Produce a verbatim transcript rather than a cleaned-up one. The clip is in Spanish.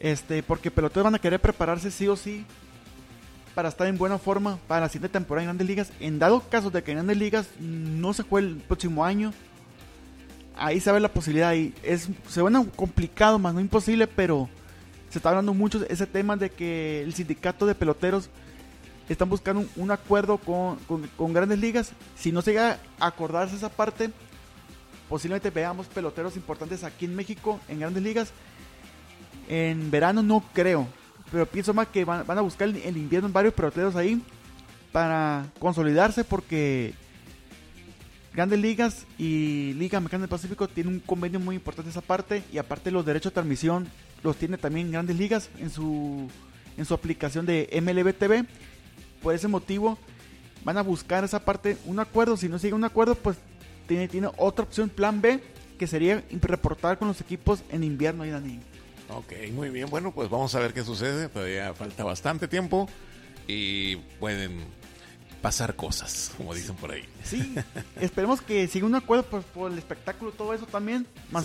Este, porque peloteros van a querer prepararse sí o sí para estar en buena forma para la siguiente temporada en Grandes Ligas. En dado caso de que en Grandes Ligas no se juegue el próximo año, ahí se ve la posibilidad. Y es, se suena complicado, más no imposible, pero se está hablando mucho ese tema de que el sindicato de peloteros están buscando un, un acuerdo con, con, con Grandes Ligas. Si no se llega a acordarse esa parte, posiblemente veamos peloteros importantes aquí en México en Grandes Ligas. En verano no creo, pero pienso más que van, van a buscar el, el invierno en varios peloteros ahí para consolidarse, porque Grandes Ligas y Liga Mexicana del Pacífico tienen un convenio muy importante esa parte, y aparte los derechos de transmisión los tiene también Grandes Ligas en su en su aplicación de M L B T V. Por ese motivo van a buscar esa parte, un acuerdo. Si no sigue un acuerdo, pues tiene, tiene otra opción, plan B, que sería reportar con los equipos en invierno, y Dani. Ok, muy bien. Bueno, pues vamos a ver qué sucede. Todavía falta bastante tiempo y pueden pasar cosas, como dicen por ahí. Sí, esperemos que siga un acuerdo, pues, por el espectáculo, todo eso también, más Sí.